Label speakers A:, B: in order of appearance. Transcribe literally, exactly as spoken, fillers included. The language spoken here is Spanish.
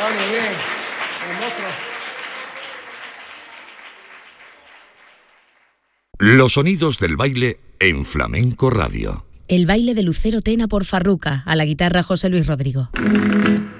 A: Antonio, bien. El monstruo.
B: Los sonidos del baile en Flamenco Radio.
C: El baile de Lucero Tena por Farruca, a la guitarra José Luis Rodrigo.